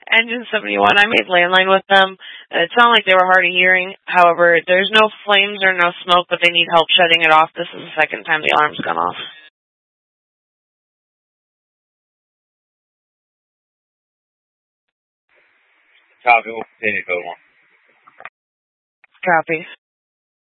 Engine 71. I made landline with them. It sounded like they were hard of hearing. However, there's no flames or no smoke, but they need help shutting it off. This is the second time the alarm's gone off. Copy. We'll continue code 1. Copy.